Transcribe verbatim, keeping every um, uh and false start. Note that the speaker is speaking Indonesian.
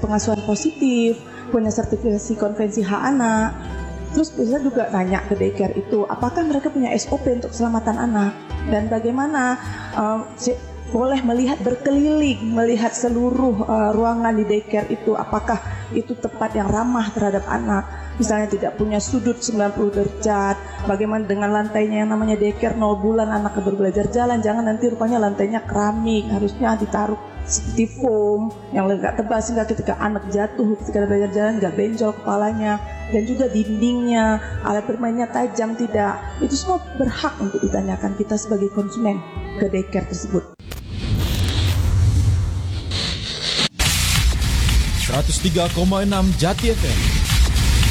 pengasuhan positif, punya sertifikasi konvensi hak anak. Terus bisa juga nanya ke daycare itu, apakah mereka punya S O P untuk keselamatan anak dan bagaimana um, si, boleh melihat berkeliling, melihat seluruh uh, ruangan di daycare itu, apakah itu tempat yang ramah terhadap anak. Misalnya tidak punya sudut sembilan puluh derajat, bagaimana dengan lantainya yang namanya daycare nol bulan anak baru belajar jalan, jangan nanti rupanya lantainya keramik, harusnya ditaruh seperti foam yang agak tebal sehingga ketika anak jatuh ketika belajar jalan nggak benjol kepalanya, dan juga dindingnya, alat bermainnya tajam tidak. Itu semua berhak untuk ditanyakan kita sebagai konsumen ke daycare tersebut. seratus tiga koma enam Jati F M